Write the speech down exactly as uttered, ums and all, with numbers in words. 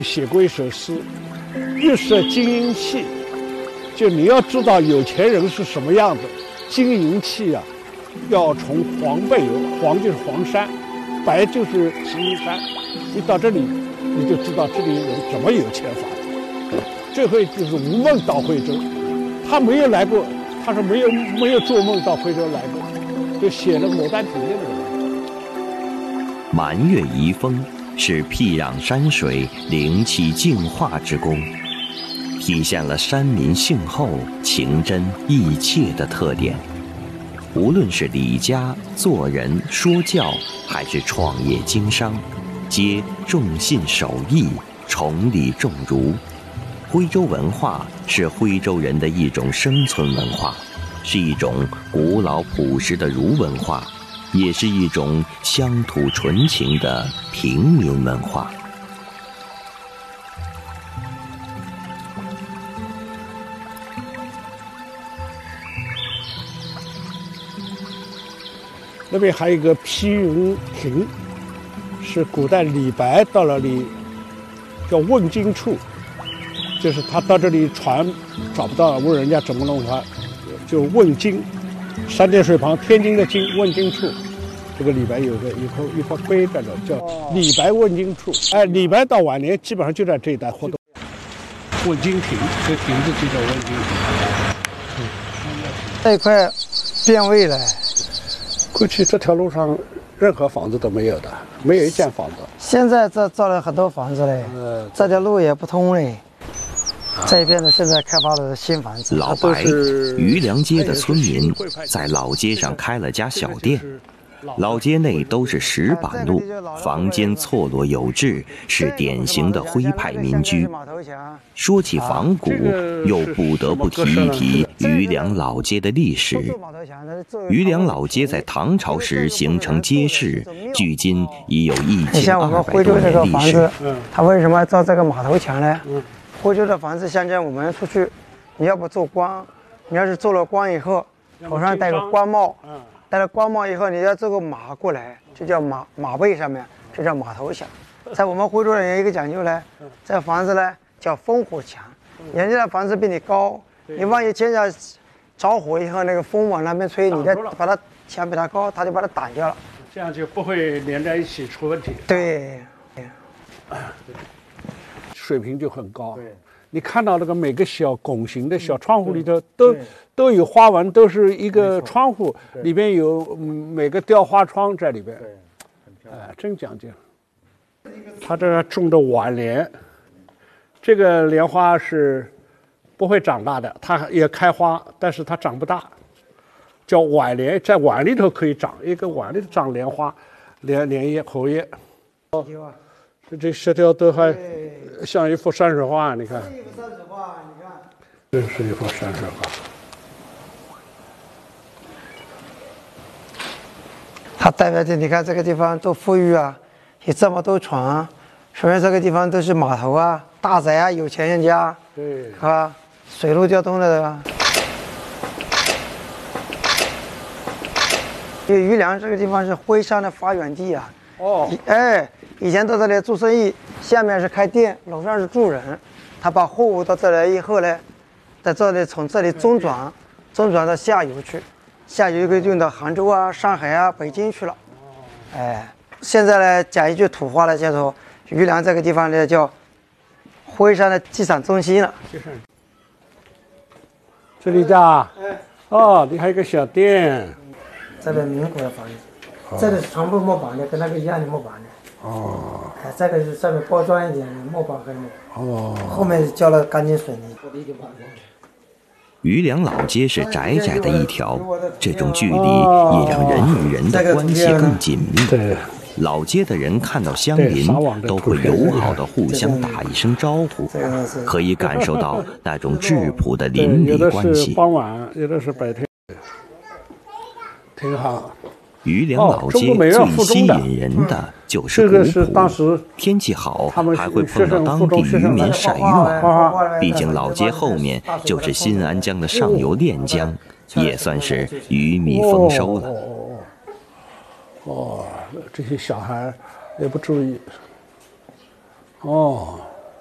写过一首诗：“玉设金银器。”就你要知道有钱人是什么样子，金银器啊，要从黄背有，黄就是黄山，白就是石英山。你到这里，你就知道这里人怎么有钱法。这回就是吴孟到徽州，他没有来过，他说没有没有做梦到徽州来过，就写了《牡丹亭》的那个。 满月遗风是僻壤山水灵气净化之功，体现了山民性厚、情真意切的特点。无论是理家、做人、说教，还是创业经商，皆重信守义、崇礼重儒。徽州文化是徽州人的一种生存文化，是一种古老朴实的儒文化，也是一种乡土纯情的平民文化。 那边还有一个披云亭，是古代李白到了里叫问津处，就是他到这里船找不到，问人家怎么弄他，就问津，三点水旁天津的津，问津处。这个李白有个一块一块碑在这，叫李白问津处。哎，李白到晚年基本上就在这一带活动。问津亭，这亭子就叫问津亭。 这一块变味了。 过去这条路上任何房子都没有的，没有一间房子。 现在这造了很多房子嘞，呃、这条路也不通嘞。这边呢，现在开发的新房子。 老白，余梁街的村民在老街上开了家小店。老街内都是石板路，房间错落有致，是典型的徽派民居。说起仿古，又不得不提一提余梁老街的历史。余梁老街在唐朝时形成街市，距今已有一千二百多年历史。 它为什么造这个马头墙呢？徽州的房子，现在我们出去，你要不做官，你要是做了官以后，头上戴个官帽。戴了官帽以后，你要这个马过来，就叫马马背上面，这叫马头墙。在我们徽州人有一个讲究呢，这房子呢叫烽火墙，人家的房子比你高，你万一见着着火以后，那个风往那边吹，你再把它墙比它高，它就把它挡掉了， 这样就不会连在一起出问题。 对， 水平就很高。对。你看到那个每个小拱形的小窗户里头都都有花纹，都是一个窗户里边有每个雕花窗在里边，哎，真讲究。他这个种的晚莲，这个莲花是不会长大的，它也开花，但是它长不大，叫晚莲，在碗里头可以长，一个碗里头长莲花，莲莲叶、荷叶。哦，这这石条都还像一幅山水画，你看。这一幅山水画，你看。这是一幅山水画。 它代表着你看这个地方多富裕啊，有这么多船，说明这个地方都是码头啊、大宅啊、有钱人家，对，是吧？水陆交通的，对吧？因为余梁这个地方是徽商的发源地啊。哦。哎。以前到这里做生意，下面是开店，楼上是住人。他把货物到这来以后呢，在这里从这里中转，中转到下游去，下游可以运到杭州啊、上海啊、北京去了。哎，现在呢讲一句土话呢，叫做余梁这个地方呢叫徽商的集散中心了。 这里的，哎，哦，你还有个小店。 这边民国的房子，这里是全部木板的，跟那个一样的木板的。哦，哎，这个是上面包装一点木板和木，哦，后面浇了钢筋水泥。 余梁老街是窄窄的一条，这种距离也让人与人的关系更紧密。对，老街的人看到乡邻都会友好的互相打一声招呼，可以感受到那种质朴的邻里关系。 傍晚，有的是白天，挺好。 余梁老街最吸引人的就是古朴，天气好还会碰到当地渔民晒渔网。毕竟老街后面就是新安江的上游练江，也算是鱼米丰收了。 哦，这些小孩也不注意。哦。